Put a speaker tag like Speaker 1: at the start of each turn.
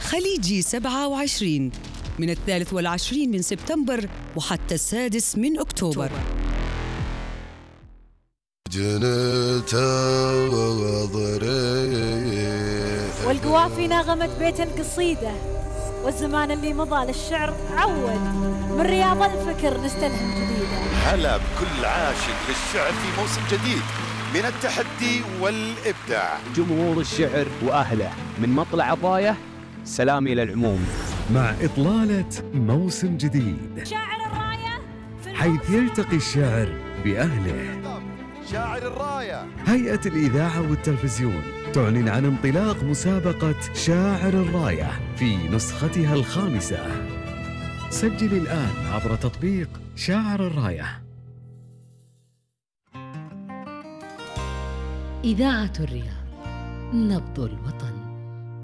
Speaker 1: خليجي 27 من 23 من سبتمبر وحتى 6 من أكتوبر.
Speaker 2: والقوافي ناغمت بيت قصيدة، والزمان اللي مضى للشعر عود، من رياض الفكر نستلهم جديدة.
Speaker 3: هلا بكل عاشق للشعر في موسم جديد من التحدي والإبداع.
Speaker 4: جمهور الشعر وأهله من مطلع الراية سلامي للعموم،
Speaker 5: مع إطلالة موسم جديد
Speaker 2: شاعر الراية
Speaker 5: حيث يلتقي الشاعر بأهله.
Speaker 3: شاعر الراية.
Speaker 5: هيئة الإذاعة والتلفزيون تعلن عن انطلاق مسابقة شاعر الراية في نسختها الخامسة. سجل الآن عبر تطبيق شاعر الراية.
Speaker 6: إذاعة الرياض، نبض الوطن.